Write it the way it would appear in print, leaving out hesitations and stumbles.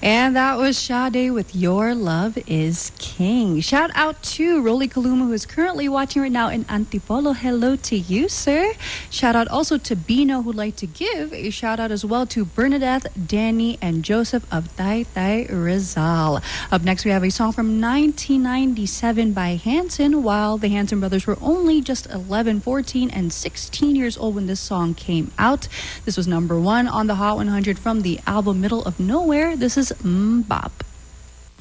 And that was Sade with Your Love is King. Shout out to Rolly Kaluma, who is currently watching right now in Antipolo. Hello to you, sir. Shout out also to Bino, who'd like to give a shout out as well to Bernadette, Danny, and Joseph of Taytay Rizal. Up next, we have a song from 1997 by Hanson. While the Hanson brothers were only just 11, 14, and 16 years old when this song came out. This was number one on the Hot 100 from the album Middle of Nowhere. This is Bop.